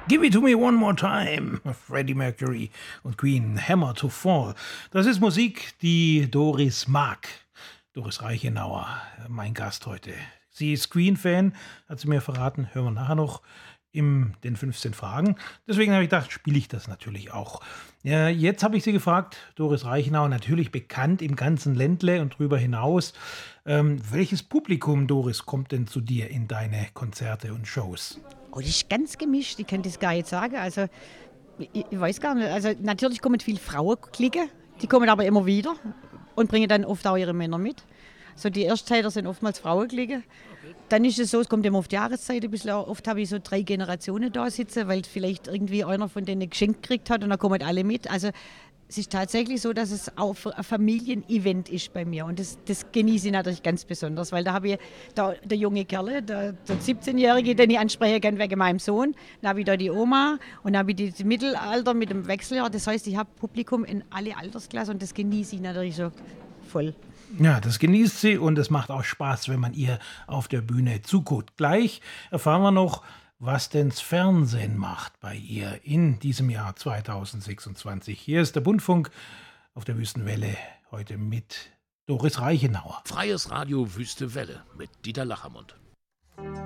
Give it to me one more time. Freddie Mercury und Queen, Hammer to Fall. Das ist Musik, die Doris mag. Doris Reichenauer, mein Gast heute. Sie ist Queen-Fan, hat sie mir verraten. Hören wir nachher noch in den 15 Fragen. Deswegen habe ich gedacht, spiele ich das natürlich auch. Ja, jetzt habe ich sie gefragt, Doris Reichenauer, natürlich bekannt im ganzen Ländle und darüber hinaus. Welches Publikum, Doris, kommt denn zu dir in deine Konzerte und Shows? Oh, das ist ganz gemischt, ich kann das gar nicht sagen. Also, ich weiß gar nicht. Also, natürlich kommen viele Frauenklicke, die kommen aber immer wieder und bringen dann oft auch ihre Männer mit. So die Ersttäter sind oftmals Frauenklicke. Dann ist es so, es kommt immer auf die Jahreszeit ein bisschen. Oft habe ich so 3 Generationen da sitzen, weil vielleicht irgendwie einer von denen geschenkt gekriegt hat und dann kommen alle mit. Also es ist tatsächlich so, dass es auch ein Familienevent ist bei mir. Und das genieße ich natürlich ganz besonders, weil da habe ich der junge Kerl, der 17-Jährige, den ich ansprechen kann wegen meinem Sohn. Dann habe ich da die Oma und dann habe ich das Mittelalter mit dem Wechseljahr. Das heißt, ich habe Publikum in alle Altersklassen und das genieße ich natürlich so voll. Ja, das genießt sie und es macht auch Spaß, wenn man ihr auf der Bühne zuguckt. Gleich erfahren wir noch, was denn das Fernsehen macht bei ihr in diesem Jahr 2026. Hier ist der Bundfunk auf der Wüstenwelle, heute mit Doris Reichenauer. Freies Radio Wüste Welle mit Dieter Lachermund.